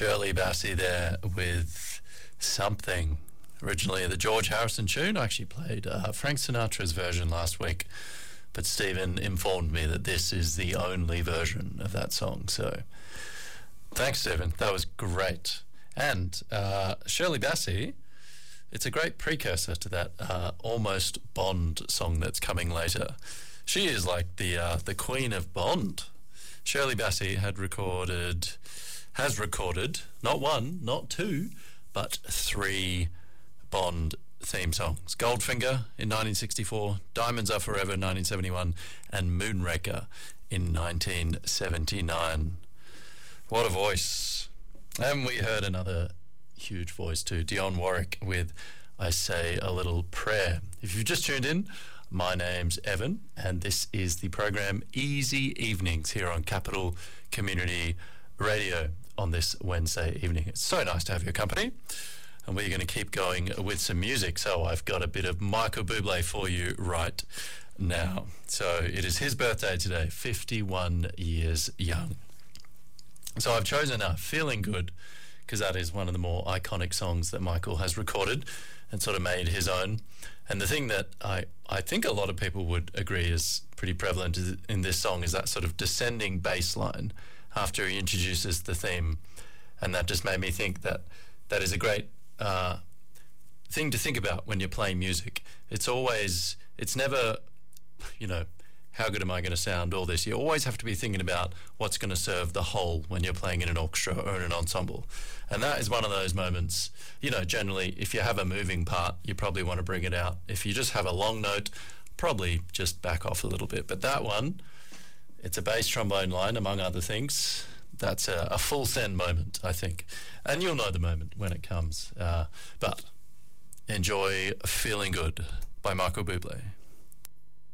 Shirley Bassey there with Something. Originally the George Harrison tune. I actually played Frank Sinatra's version last week, but Stephen informed me that this is the only version of that song. So thanks, Stephen. That was great. And Shirley Bassey, it's a great precursor to that Almost Bond song that's coming later. She is like the queen of Bond. Shirley Bassey has recorded not one, not two, but three Bond theme songs. Goldfinger in 1964, Diamonds Are Forever in 1971, and Moonraker in 1979. What a voice. And we heard another huge voice too, Dionne Warwick with I Say a Little Prayer. If you've just tuned in, my name's Evan, and this is the program Easy Evenings here on Capital Community Radio on this Wednesday evening. It's so nice to have your company, and we're going to keep going with some music. So I've got a bit of Michael Bublé for you right now. So it is his birthday today, 51 years young. So I've chosen Feeling Good, because that is one of the more iconic songs that Michael has recorded and sort of made his own. And the thing that I think a lot of people would agree is pretty prevalent in this song is that sort of descending bass line after he introduces the theme. And that just made me think that that is a great thing to think about when you're playing music. It's never, how good am I going to sound, all this. You always have to be thinking about what's going to serve the whole when you're playing in an orchestra or in an ensemble. And that is one of those moments, generally if you have a moving part, you probably want to bring it out. If you just have a long note, probably just back off a little bit. But that one, it's a bass trombone line, among other things. That's a full send moment, I think. And you'll know the moment when it comes. But enjoy Feeling Good by Michael Bublé.